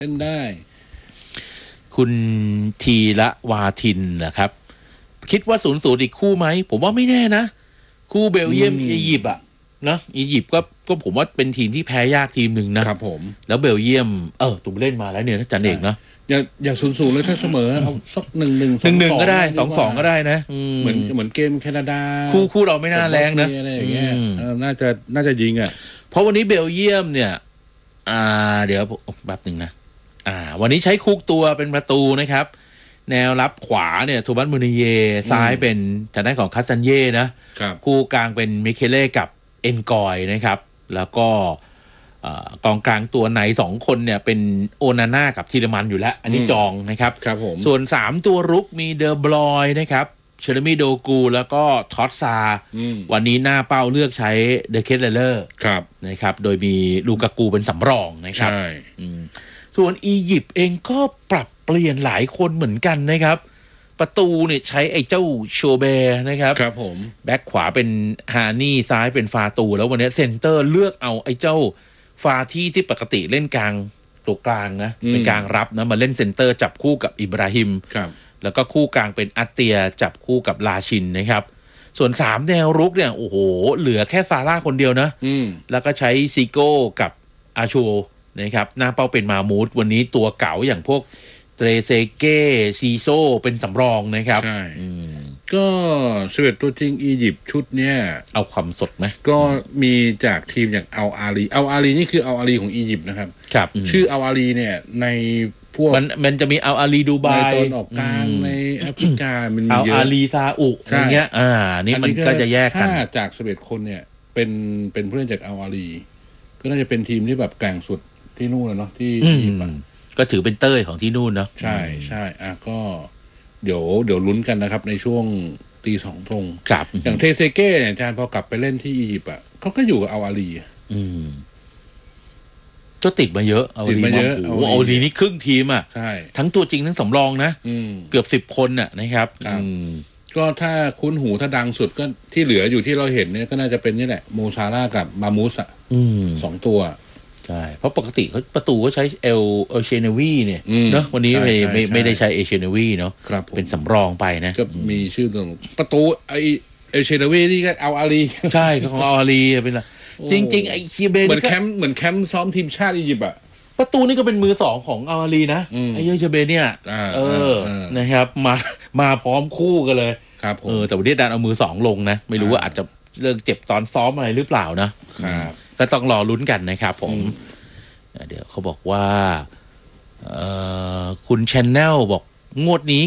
เล่นได้คุณทีละวาทินนะครับคิดว่า0-0อีกคู่ไหมผมว่าไม่แน่นะคู่เบลเยียมอียิปต์อ่ะนะอียิปต์ก็ผมว่าเป็นทีมที่แพ้ยากทีมหนึ่งนะครับผมแล้วเบลเยียมตุ่มเล่นมาแล้วเนี่ยจันเอกเนาะอย่า0-0เลยถ้าเสมอเอาสัก1-1 ก็ได้2-2ก็ได้นะเหมือนเกมแคนาดาคู่เราไม่น่าแรงนะอะไรอย่างเงี้ยน่าจะยิงอ่ะเพราะวันนี้เบลเยียมเนี่ยเดี๋ยวแป๊บนึงนะวันนี้ใช้คุกตัวเป็นประตูนะครับแนวรับขวาเนี่ยโทมัสมูนิเยซ้ายเป็นทางด้านของคาสซันเย่นะคู่กลางเป็นมิเคเล่กับเอ็นกอยนะครับแล้วก็กองกลางตัวไหน2คนเนี่ยเป็นโอนาน่ากับทีเลมันอยู่แล้วอันนี้จองนะครับส่วน3ตัวรุกมีเดอบลอยนะครับเชอร์มีโดกูแล้วก็ท็อตซาวันนี้หน้าเป้าเลือกใช้เดเคเลอร์นะครับโดยมีลูกากูเป็นสำรองนะครับส่วนอียิปต์เองก็ปรับเปลี่ยนหลายคนเหมือนกันนะครับประตูเนี่ยใช้ไอ้เจ้าโชเบร์นะครับครับผมแบ็คขวาเป็นฮานี่ซ้ายเป็นฟาตูแล้ววันนี้เซนเตอร์เลือกเอาไอ้เจ้าฟาที่ปกติเล่นกลางตัวกลางนะเป็นกลางรับนะมาเล่นเซนเตอร์จับคู่กับอิบราฮิมแล้วก็คู่กลางเป็นอัตเตียจับคู่กับลาชินนะครับส่วน3แนวรุกเนี่ยโอ้โหเหลือแค่ซาร่าคนเดียวนะแล้วก็ใช้ซิโก้กับอาชูนะครับหน้าเป้าเป็นมามูดวันนี้ตัวเก๋าอย่างพวกเตรเซเก้ซีโซเป็นสำรองนะครับใช่ก็11ตัวจริงอียิปต์ชุดเนี้ยเอาความสดไหมก็มีจากทีมอย่างอัลอาลีนี่คืออัลอาลีของอียิปต์นะครับชื่ออัลอาลีเนี่ยในพวกมันจะมีอัลอาลีดูไบในตอนออกกลางในแอฟริกามันมีเยอะอัลอาลีซาอุอย่างเงี้ยนี่มันก็จะแยกกันถ้าจาก11คนเนี่ยเป็นเพื่อนจากอัลอาลีก็น่าจะเป็นทีมที่แบบแกร่งสุดที่นู่นแล้วเนาะที่อียิปต์ก็ถือเป็นเต้ยของที่นู่นเนาะใช่ก็เดี๋ยวลุ้นกันนะครับในช่วงตีสองตรงอย่างเทเซเก้เนี่ยอาจารย์พอกลับไปเล่นที่อียิปต์เขาก็อยู่กับอัลอาลีก็ติดมาเยอะเอาลีนี่ครึ่งทีมใช่ทั้งตัวจริงทั้งสำรองนะเกือบ10คนนะครับก็ถ้าคุ้นหูถ้าดังสุดก็ที่เหลืออยู่ที่เราเห็นเนี่ยก็น่าจะเป็นนี่แหละโมซาร่ากับมามูส2ตัวใช่เพราะปกติเขาประตูก็ใช้เอลเชเนวีเนี่ยเนาะวันนี้ไม่ได้ใช้เอเชเนวีเนาะเป็นสำรองไปนะก็มีชื่อตรงประตูเอเชเนวีนี่ก็เอาอาลีใช่ของอาลีเป็นละจริงๆไอคีเบนเหมือนแคมป์ซ้อมทีมชาติอียิปต์ประตูนี่ก็เป็นมือ2ของอาลีนะไอเยเชเบนเนี่ยนะครับมาพร้อมคู่กันเลยแต่วันนี้ดันเอามือ2ลงนะไม่รู้ว่าอาจจะเรื่องเจ็บตอนซ้อมอะไรหรือเปล่านะก็ต้องรอลุ้นกันนะครับผมเดี๋ยวเขาบอกว่าคุณแชนแนลบอกงวดนี้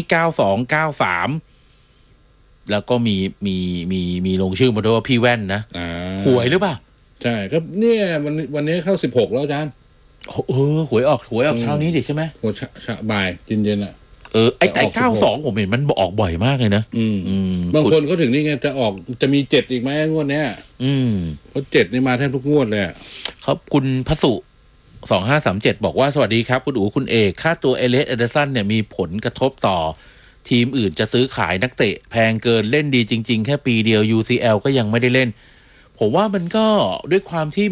9293แล้วก็มีลงชื่อมาด้วยว่าพี่แว่นนะหวยหรือเปล่าใช่ครับเนี่ยวันนี้เข้า16แล้วอาจารย์หวยออกเช้านี้ดิใช่ไหมหัวบ่ายเย็นไอ้92ผมเห็นมันออกบ่อยมากเลยนะบางคนเขาถึงนี่ไงจะมี7อีกไหมงวดเนี้ยเพราะ7นี่มาแทบทุกงวดเลยครับคุณพสุ2537บอกว่าสวัสดีครับคุณอู๋คุณเอกค่าตัวเอเลสเอเดอร์สันเนี่ยมีผลกระทบต่อทีมอื่นจะซื้อขายนักเตะแพงเกินเล่นดีจริงๆแค่ปีเดียว UCL ก็ยังไม่ได้เล่นผมว่ามันก็ด้วยความที่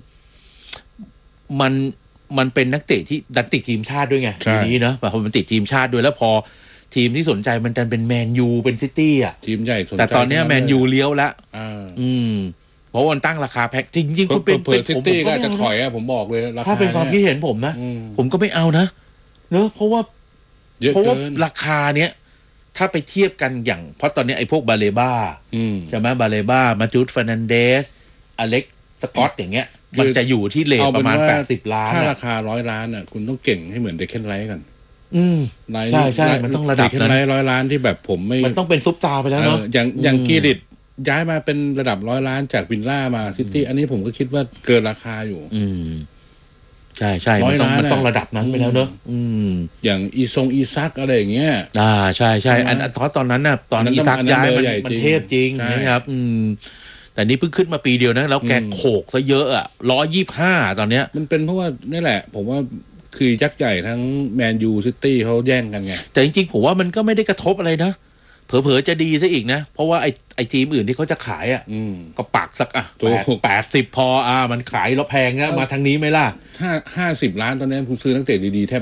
มันเป็นนักเตะที่ดันติดทีมชาติด้วยไงทีนี้เนาะพอมันติดทีมชาติด้วยแล้วพอทีมที่สนใจมันดันเป็นแมนยูเป็นซิตี้ทีมใหญ่สนใจแต่ตอนนี้แมนยูเลี้ยวแล้วเพราะวันตั้งราคาแพงจริงๆคุณเป็นซิตี้ก็จะถอยผมบอกเลยถ้าเป็นความคิดเห็นผมนะผมก็ไม่เอานะเนอะเพราะว่าราคาเนี้ยถ้าไปเทียบกันอย่างเพราะตอนนี้ไอ้พวกบาเลบ้าใช่ไหมบาเลบ้ามาจูดเฟอร์นันเดสอเล็กสกอตอย่างเงี้ยมันจะอยู่ที่เลทประมาณ80 ล้านถ้าราคา100 ล้านคุณต้องเก่งให้เหมือนเดคเคนไรท์กันใช่มันต้องระดับนั้น100 ล้านที่แบบผมไม่มันต้องเป็นซุปตาร์ไปแล้วเนาะอย่างกีริตย้ายมาเป็นระดับ100 ล้านจากวิลล่ามาซิตี้อันนี้ผมก็คิดว่าเกินราคาอยู่ใช่มันต้องระดับนั้นไปแล้วเนอะอย่างอีซักอะไรอย่างเงี้ยใช่อันตอนนั้นน่ะตอนอีซักย้ายมันเทพจริงนะครับแต่นี่เพิ่งขึ้นมาปีเดียวนะแล้วแกโขกซะเยอะ125ตอนเนี้ยมันเป็นเพราะว่านี่แหละผมว่าคือยักษ์ใหญ่ทั้งแมนยูซิตี้เขาแย่งกันไงแต่จริงๆผมว่ามันก็ไม่ได้กระทบอะไรนะเผลอๆจะดีซะอีกนะเพราะว่าไออ้ทีมอื่นที่เขาจะขายอ่ะก็ปักสัก80 พอมันขายแล้วแพงนะมาทางนี้ไหมล่ะ 50 ล้านตอนนี้ผู้ซื้อนักเตะดีๆแทบ